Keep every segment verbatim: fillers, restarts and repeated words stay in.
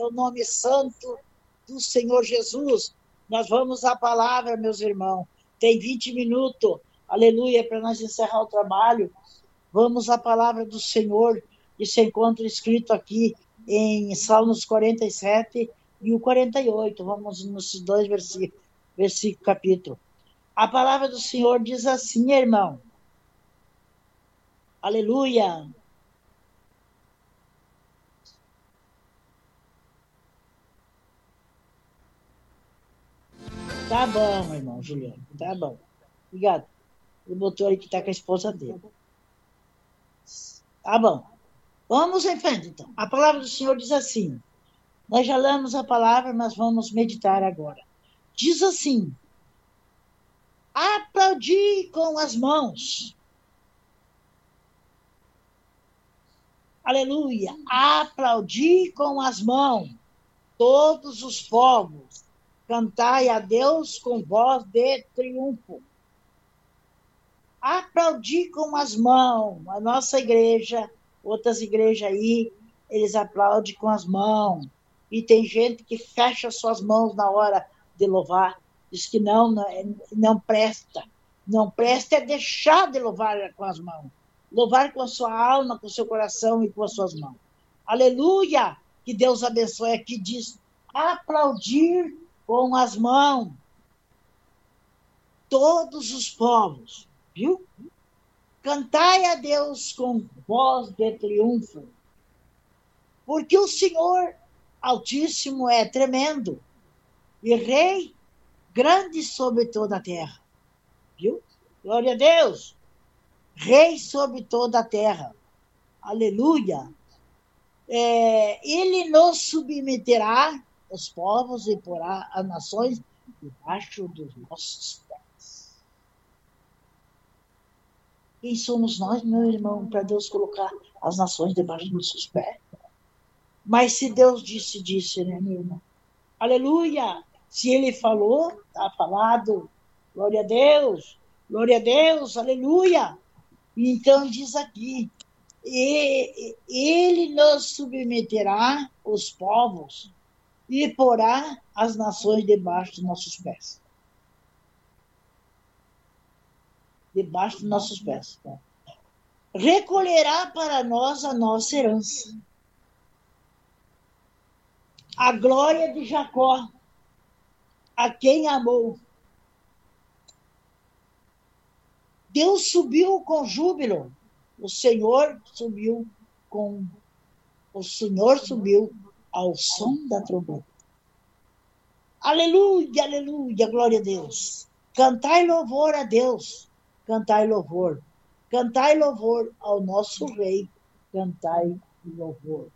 o nome santo do Senhor Jesus. Nós vamos à palavra, meus irmãos. Tem vinte minutos, aleluia, para nós encerrar o trabalho. Vamos à palavra do Senhor, que se encontra escrito aqui em Salmos quarenta e sete e o quarenta e oito. Vamos nos dois versículos, versículo, capítulo. A palavra do Senhor diz assim, irmão. Aleluia. Tá bom, irmão Juliano, tá bom. Obrigado. Ele botou aí que tá com a esposa dele. Tá bom. Vamos em frente, então. A palavra do Senhor diz assim. Nós já lemos a palavra, mas vamos meditar agora. Diz assim. Aplaudir com as mãos. Aleluia. Aplaudir com as mãos. Todos os povos. Cantai a Deus com voz de triunfo. Aplaudir com as mãos. A nossa igreja, outras igrejas aí, eles aplaudem com as mãos. E tem gente que fecha suas mãos na hora de louvar. Diz que não, não, não presta. Não presta é deixar de louvar com as mãos. Louvar com a sua alma, com o seu coração e com as suas mãos. Aleluia! Que Deus abençoe. Aqui diz, aplaudir com as mãos. Todos os povos. Viu? Cantai a Deus com voz de triunfo, porque o Senhor Altíssimo é tremendo e Rei grande sobre toda a terra. Viu? Glória a Deus! Rei sobre toda a terra. Aleluia! É, ele nos submeterá, os povos, e porá as nações debaixo dos nossos pés. Quem somos nós, meu irmão, para Deus colocar as nações debaixo dos nossos pés? Mas se Deus disse, disse, né, meu irmão? Aleluia! Se Ele falou, está falado. Glória a Deus! Glória a Deus! Aleluia! Então diz aqui, e, Ele nos submeterá os povos e porá as nações debaixo dos nossos pés. Debaixo dos nossos pés. Recolherá para nós a nossa herança. A glória de Jacó, a quem amou. Deus subiu com júbilo. O Senhor subiu com... O Senhor subiu ao som da trombeta. Aleluia, aleluia, glória a Deus. Cantai louvor a Deus. Cantai louvor. Cantai louvor ao nosso Rei. Cantai louvor.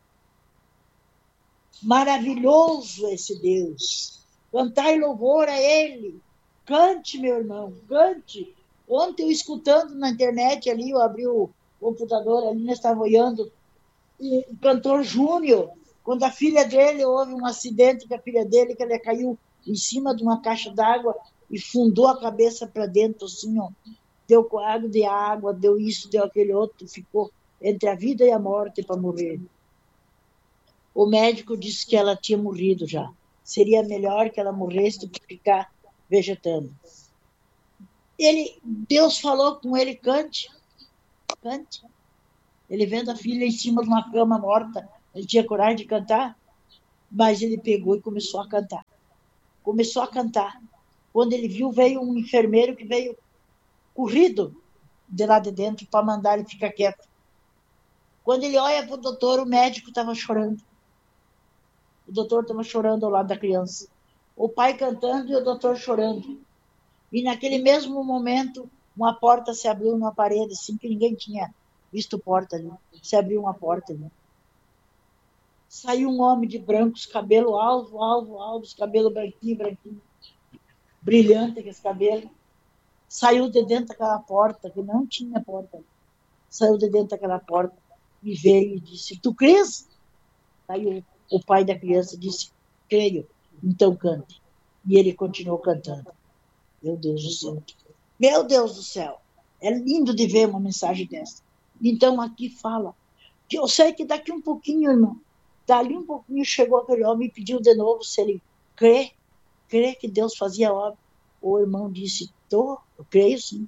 Maravilhoso esse Deus. Cantai louvor a Ele. Cante, meu irmão, cante. Ontem eu escutando na internet ali, eu abri o computador ali, nós estávamos olhando, o cantor Júnior, quando a filha dele, houve um acidente com a filha dele, que ela caiu em cima de uma caixa d'água e fundou a cabeça para dentro, assim, ó. Deu coado de água, deu isso, deu aquele outro, ficou entre a vida e a morte para morrer. O médico disse que ela tinha morrido já. Seria melhor que ela morresse do que ficar vegetando. Ele, Deus falou com ele, cante, cante. Ele vendo a filha em cima de uma cama morta, ele tinha coragem de cantar, mas ele pegou e começou a cantar. Começou a cantar. Quando ele viu, veio um enfermeiro que veio corrido de lá de dentro para mandar ele ficar quieto. Quando ele olha para o doutor, o médico estava chorando. O doutor estava chorando ao lado da criança. O pai cantando e o doutor chorando. E naquele mesmo momento, uma porta se abriu numa parede, assim, que ninguém tinha visto porta ali. Se abriu uma porta ali. Saiu um homem de brancos, cabelo alvo, alvo, alvo, cabelo branquinho, branquinho, brilhante aquele cabelo. Saiu de dentro daquela porta, que não tinha porta. Saiu de dentro daquela porta e veio e disse, tu crês? Aí o, o pai da criança disse, creio, então cante. E ele continuou cantando. Meu Deus do céu. Meu Deus do céu. É lindo de ver uma mensagem dessa. Então aqui fala, que eu sei que daqui um pouquinho, irmão, Dali um pouquinho chegou aquele homem e pediu de novo se ele crê, crê que Deus fazia a obra. O irmão disse, tô, eu creio sim.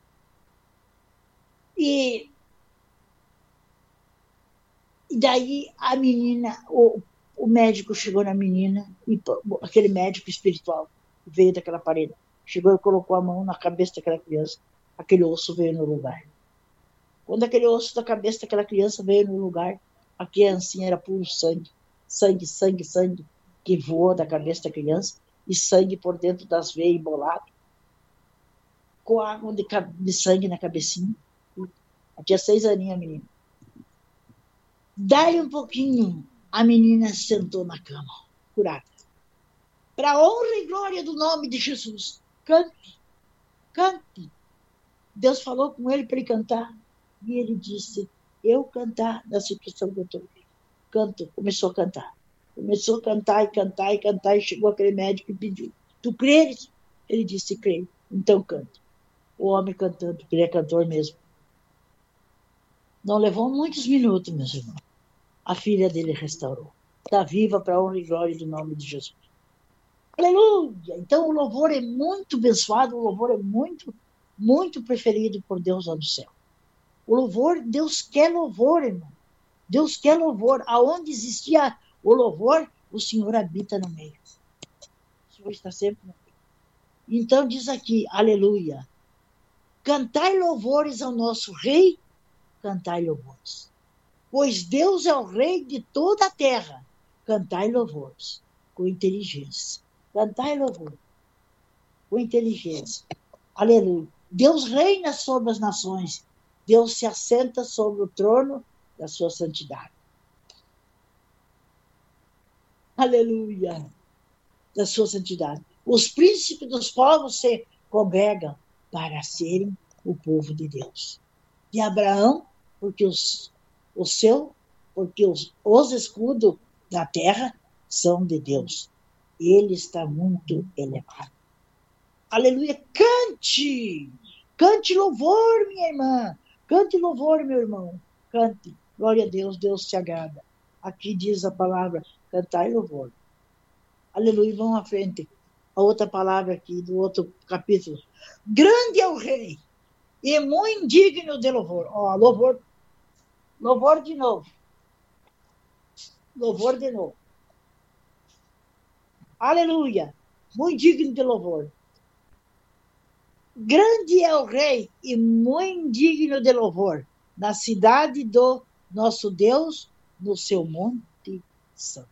E, e daí a menina, o, o médico chegou na menina, e, aquele médico espiritual veio daquela parede, chegou e colocou a mão na cabeça daquela criança, aquele osso veio no lugar. Quando aquele osso da cabeça daquela criança veio no lugar, a criancinha era puro sangue, sangue, sangue, sangue, que voou da cabeça da criança, e sangue por dentro das veias embolado, com água de, de sangue na cabecinha. Ela tinha seis aninhos a menina. Daí um pouquinho, a menina sentou na cama, curada. Para a honra e glória do nome de Jesus, cante, cante. Deus falou com ele para ele cantar, e ele disse, eu cantar na situação que eu estou. Canto, começou a cantar. Começou a cantar e cantar e cantar, e chegou aquele médico e pediu, tu creres? Ele disse, creio, então canta. O homem cantando, porque ele é cantor mesmo. Não levou muitos minutos, meus irmãos. A filha dele restaurou. Está viva para a honra e glória do nome de Jesus. Aleluia! Então o louvor é muito abençoado, o louvor é muito, muito preferido por Deus lá do céu. O louvor, Deus quer louvor, irmão. Deus quer louvor. Aonde existia o louvor, o Senhor habita no meio. O Senhor está sempre no meio. Então diz aqui, aleluia. Cantai louvores ao nosso Rei, cantai louvores. Pois Deus é o Rei de toda a terra. Cantai louvores com inteligência. Cantai louvores com inteligência. Aleluia. Deus reina sobre as nações. Deus se assenta sobre o trono da sua santidade. Aleluia. Da sua santidade. Os príncipes dos povos se congregam para serem o povo de Deus. De Abraão, porque os, o seu, porque os, os escudos da terra são de Deus. Ele está muito elevado. Aleluia. Cante! Cante louvor, minha irmã. Cante louvor, meu irmão. Cante. Glória a Deus, Deus te agrada. Aqui diz a palavra, cantai louvor. Aleluia, vamos à frente. A outra palavra aqui, do outro capítulo. Grande é o Rei, e muito digno de louvor. Ó, louvor, louvor de novo. Louvor de novo. Aleluia, muito digno de louvor. Grande é o Rei, e muito digno de louvor, na cidade do nosso Deus, no seu monte santo.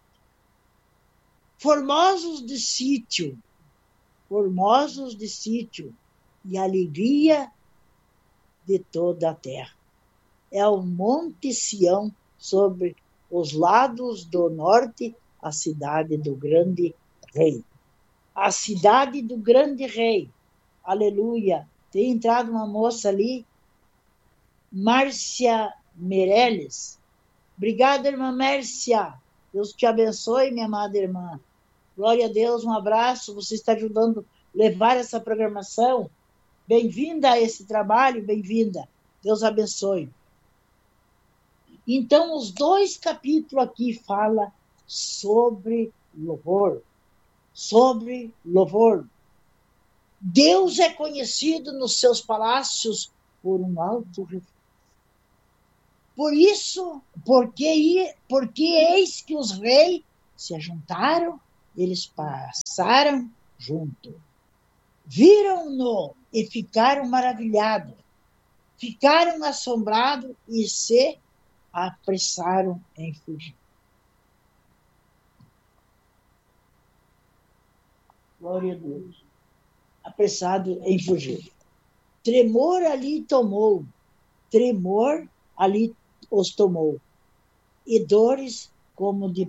Formosos de sítio, formosos de sítio, e alegria de toda a terra. É o Monte Sião, sobre os lados do norte, a cidade do grande Rei. A cidade do grande Rei. Aleluia. Tem entrado uma moça ali, Márcia Meirelles. Obrigada, irmã Mércia. Deus te abençoe, minha amada irmã. Glória a Deus, um abraço. Você está ajudando a levar essa programação. Bem-vinda a esse trabalho, bem-vinda. Deus abençoe. Então, os dois capítulos aqui falam sobre louvor. Sobre louvor. Deus é conhecido nos seus palácios por um alto refúgio. Por isso, porque, porque eis que os reis se ajuntaram, eles passaram junto. Viram-no e ficaram maravilhados. Ficaram assombrados e se apressaram em fugir. Glória a Deus. Apressado em fugir. Tremor ali tomou. Tremor ali os tomou. E dores como de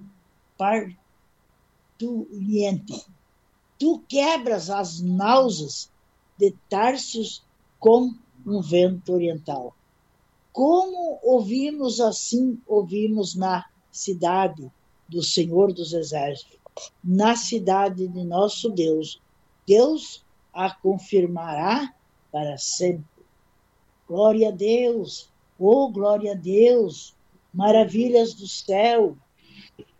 parturiente. Tu quebras as náuseas de Társios com um vento oriental. Como ouvimos assim, ouvimos na cidade do Senhor dos Exércitos, na cidade de nosso Deus. Deus a confirmará para sempre. Glória a Deus, oh glória a Deus, maravilhas do céu.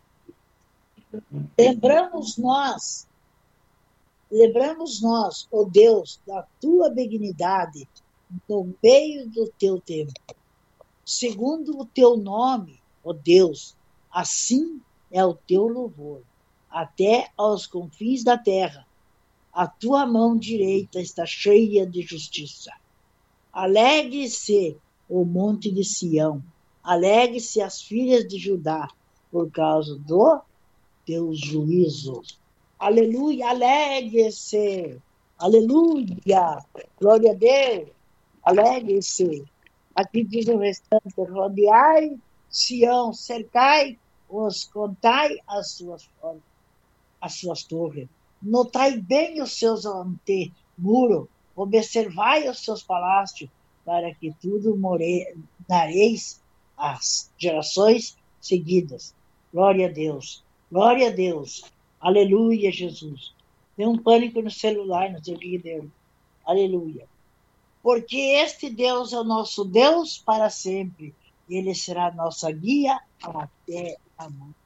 Lembramos nós, lembramos nós, ó Deus, da tua benignidade no meio do teu tempo. Segundo o teu nome, ó Deus, assim é o teu louvor, até aos confins da terra. A tua mão direita está cheia de justiça. Alegre-se o monte de Sião, alegre-se as filhas de Judá, por causa do teu juízo. Aleluia, alegre-se. Aleluia, glória a Deus. Alegre-se. Aqui diz o restante: rodeai Sião, cercai, os contai as suas, as suas torres. Notai bem os seus antemuros, observai os seus palácios, para que tudo morareis as gerações seguidas. Glória a Deus, glória a Deus, aleluia, Jesus. Tem um pânico no celular, não sei o que deu. Aleluia. Porque este Deus é o nosso Deus para sempre, e Ele será nossa guia até a morte.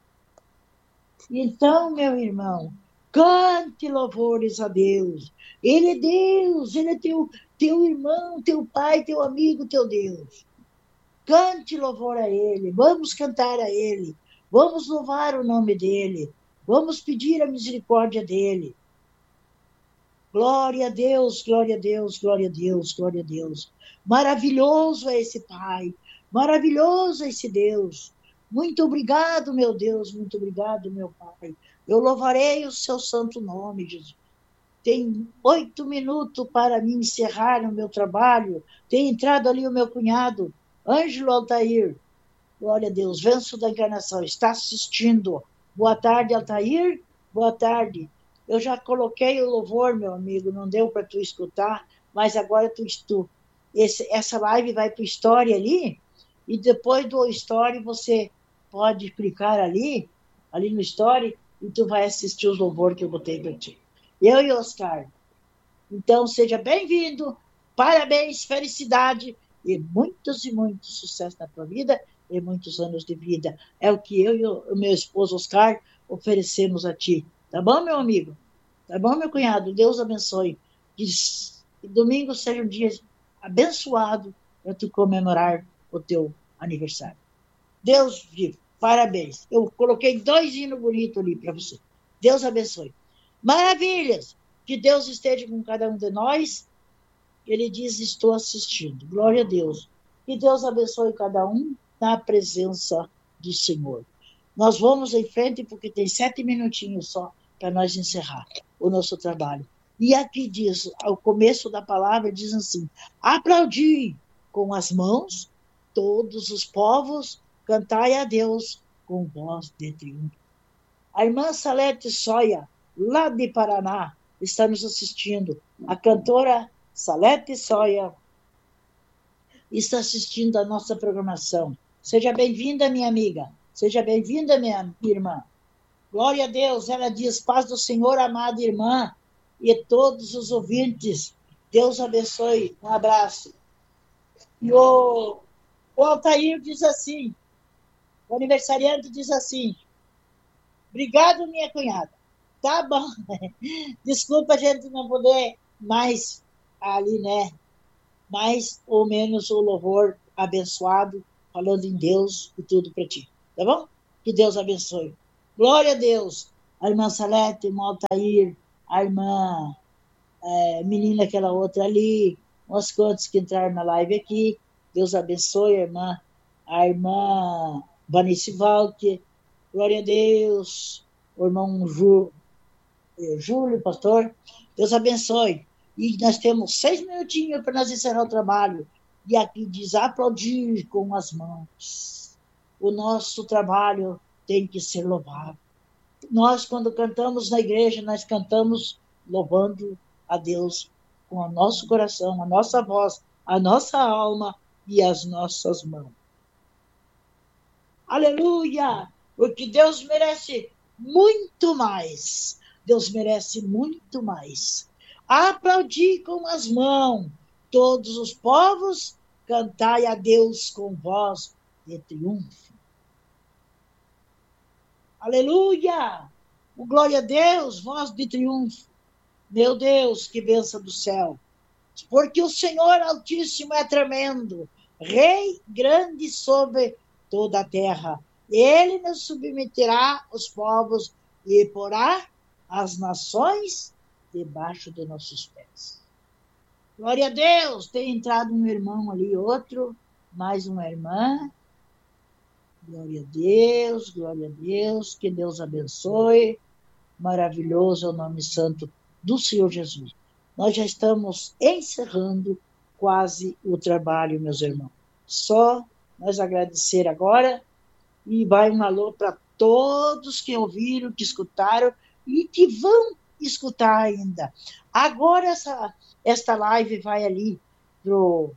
Então, meu irmão, cante louvores a Deus. Ele é Deus, Ele é teu, teu irmão, teu pai, teu amigo, teu Deus. Cante louvor a Ele, vamos cantar a Ele, vamos louvar o nome dEle, vamos pedir a misericórdia dEle. Glória a Deus, glória a Deus, glória a Deus, glória a Deus. Maravilhoso é esse Pai, maravilhoso é esse Deus. Muito obrigado, meu Deus, muito obrigado, meu Pai. Eu louvarei o seu santo nome, Jesus. Tem oito minutos para me encerrar no meu trabalho. Tem entrado ali o meu cunhado, Ângelo Altair. Glória a Deus, Venço da Encarnação, está assistindo. Boa tarde, Altair. Boa tarde. Eu já coloquei o louvor, meu amigo, não deu para tu escutar, mas agora tu, tu esse, essa live vai para o Story ali, e depois do Story você pode clicar ali, ali no Story, e tu vai assistir os louvores que eu botei para ti. Eu e Oscar. Então, seja bem-vindo, parabéns, felicidade, e muitos e muitos sucesso na tua vida, e muitos anos de vida. É o que eu e o meu esposo Oscar oferecemos a ti. Tá bom, meu amigo? Tá bom, meu cunhado? Deus abençoe. Que domingo seja um dia abençoado para tu comemorar o teu aniversário. Deus vivo, parabéns. Eu coloquei dois hinos bonitos ali para você. Deus abençoe. Maravilhas! Que Deus esteja com cada um de nós. Ele diz, estou assistindo. Glória a Deus. Que Deus abençoe cada um na presença do Senhor. Nós vamos em frente porque tem sete minutinhos só para nós encerrar o nosso trabalho. E aqui diz, ao começo da palavra, diz assim, aplaudi com as mãos todos os povos, cantai a Deus com voz de triunfo. A irmã Salete Soia, lá de Paraná, está nos assistindo. A cantora Salete Soia está assistindo a nossa programação. Seja bem-vinda, minha amiga. Seja bem-vinda, minha irmã. Glória a Deus. Ela diz, paz do Senhor, amada irmã, e todos os ouvintes. Deus abençoe. Um abraço. E o, o Altair diz assim, o aniversariante diz assim, obrigado, minha cunhada. Tá bom. Desculpa a gente não poder mais ali, né? Mais ou menos o louvor abençoado, falando em Deus e tudo para ti. Tá bom? Que Deus abençoe. Glória a Deus. A irmã Salete, o irmão Altair, a irmã é, menina, aquela outra ali, uns quantos que entraram na live aqui. Deus abençoe a irmã, a irmã Vanice Valque. Glória a Deus. O irmão Ju, Júlio, pastor. Deus abençoe. E nós temos seis minutinhos para nós encerrar o trabalho. E aqui diz, aplaudir com as mãos. O nosso trabalho tem que ser louvado. Nós, quando cantamos na igreja, nós cantamos louvando a Deus com o nosso coração, a nossa voz, a nossa alma e as nossas mãos. Aleluia! Porque Deus merece muito mais. Deus merece muito mais. Aplaudir com as mãos, todos os povos, cantai a Deus com voz de triunfo. Aleluia! O glória a Deus, voz de triunfo. Meu Deus, que bênção do céu. Porque o Senhor Altíssimo é tremendo, Rei grande sobre toda a terra. Ele nos submeterá os povos e porá as nações debaixo dos nossos pés. Glória a Deus! Tem entrado um irmão ali, outro, mais uma irmã. Glória a Deus, glória a Deus, que Deus abençoe. Maravilhoso é o nome santo do Senhor Jesus. Nós já estamos encerrando quase o trabalho, meus irmãos. Só nós agradecer agora e vai um alô para todos que ouviram, que escutaram e que vão escutar ainda. Agora essa, esta live vai ali para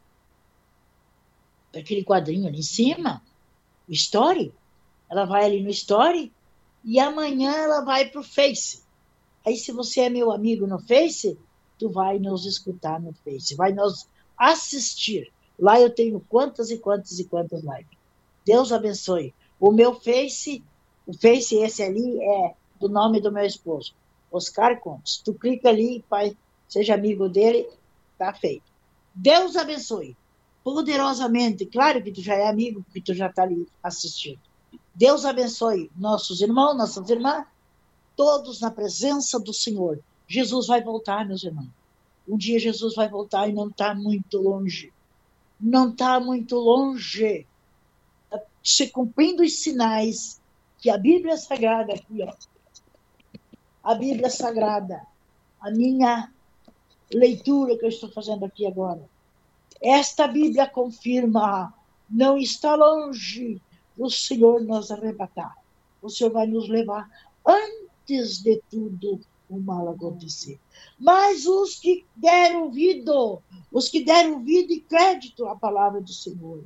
aquele quadrinho ali em cima, o Story. Ela vai ali no Story e amanhã ela vai para o Face. Aí, se você é meu amigo no Face, tu vai nos escutar no Face, vai nos assistir. Lá eu tenho quantas e quantas e quantas lives. Deus abençoe. O meu Face, o Face esse ali é do nome do meu esposo, Oscar Contes. Tu clica ali, pai, seja amigo dele, tá feito. Deus abençoe. Poderosamente, claro que tu já é amigo, porque tu já está ali assistindo. Deus abençoe nossos irmãos, nossas irmãs, todos na presença do Senhor. Jesus vai voltar, meus irmãos. Um dia Jesus vai voltar e não está muito longe. Não está muito longe. Está se cumprindo os sinais que a Bíblia Sagrada aqui, ó. A Bíblia Sagrada, a minha leitura que eu estou fazendo aqui agora. Esta Bíblia confirma, não está longe do Senhor nos arrebatar. O Senhor vai nos levar antes de tudo o mal acontecer. Mas os que deram ouvido, os que deram ouvido e crédito à palavra do Senhor.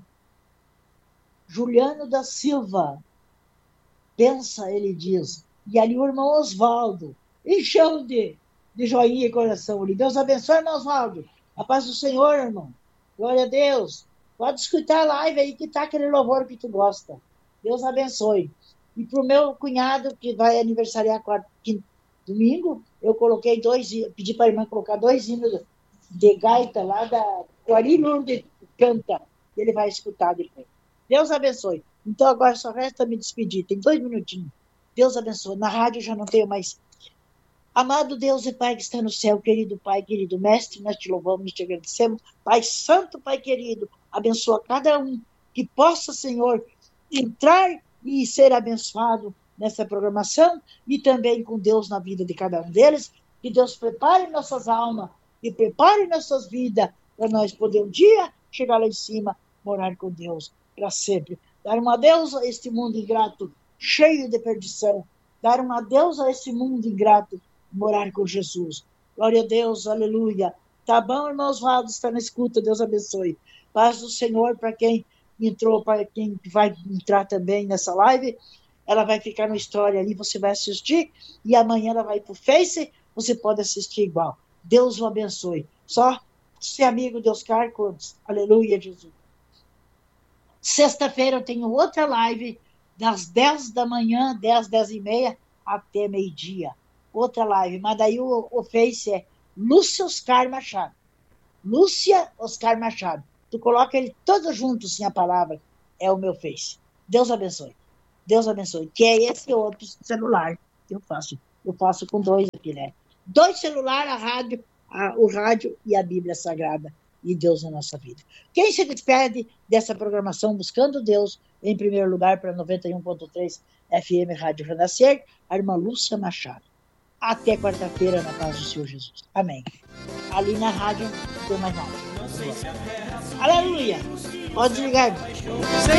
Juliano da Silva, pensa, ele diz, e ali o irmão Osvaldo, encheu de, de joinha e coração ali. Deus abençoe, irmão Osvaldo. A paz do Senhor, irmão. Glória a Deus. Pode escutar a live aí que está aquele louvor que tu gosta. Deus abençoe. E para o meu cunhado, que vai aniversariar quarto, quinto, domingo, eu coloquei dois, pedi para a irmã colocar dois hinos de gaita lá da Ari Lourdes canta. Ele vai escutar depois. Deus abençoe. Então agora só resta me despedir. Tem dois minutinhos. Deus abençoe. Na rádio eu já não tenho mais. Amado Deus e Pai que está no céu, querido Pai, querido Mestre, nós te louvamos e te agradecemos. Pai Santo, Pai querido, abençoa cada um que possa, Senhor, entrar e ser abençoado nessa programação e também com Deus na vida de cada um deles. Que Deus prepare nossas almas e prepare nossas vidas para nós poder um dia chegar lá em cima, morar com Deus para sempre. Dar um adeus a este mundo ingrato, cheio de perdição. Dar um adeus a esse mundo ingrato, morar com Jesus. Glória a Deus, aleluia. Tá bom, irmão Osvaldo, está na escuta, Deus abençoe. Paz do Senhor para quem entrou, para quem vai entrar também nessa live. Ela vai ficar no Story ali, você vai assistir, e amanhã ela vai para o Face, você pode assistir igual. Deus o abençoe. Só ser amigo de Oscar Contes. Aleluia, Jesus. Sexta-feira eu tenho outra live, das dez da manhã, dez, dez e meia, até meio-dia. Outra live, mas daí o, o Face é Lúcia Oscar Machado. Lúcia Oscar Machado. Tu coloca ele todo junto, sem a palavra, é o meu Face. Deus abençoe. Deus abençoe. Que é esse outro celular que eu faço. Eu faço com dois aqui, né? Dois celulares, a rádio, a, o rádio e a Bíblia Sagrada. E Deus na nossa vida. Quem se despede dessa programação Buscando Deus, em primeiro lugar, para noventa e um ponto três F M Rádio Renascer, a irmã Lúcia Machado. Até quarta-feira, na paz do Senhor Jesus. Amém. Ali na rádio, não tem mais nada. Aleluia. Pode ligar.